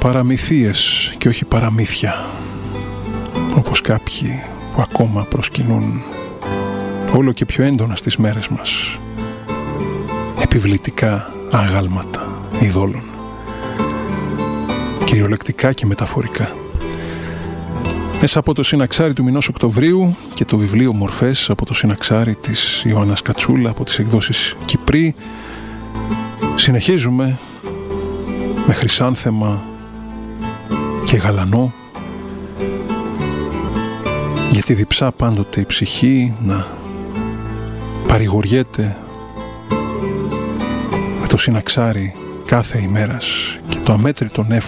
παραμυθίες και όχι παραμύθια, όπως κάποιοι που ακόμα προσκυνούν όλο και πιο έντονα στις μέρες μας επιβλητικά αγάλματα ειδόλων, κυριολεκτικά και μεταφορικά. Μέσα από το συναξάρι του μηνός Οκτωβρίου και το βιβλίο Μορφές από το συναξάρι της Ιωάννας Κατσούλα από τις εκδόσεις Κυπρί, συνεχίζουμε με χρυσάνθεμα και γαλανό, γιατί διψά πάντοτε η ψυχή να παρηγοριέται με το συναξάρι κάθε ημέρας και το αμέτρητο νέφος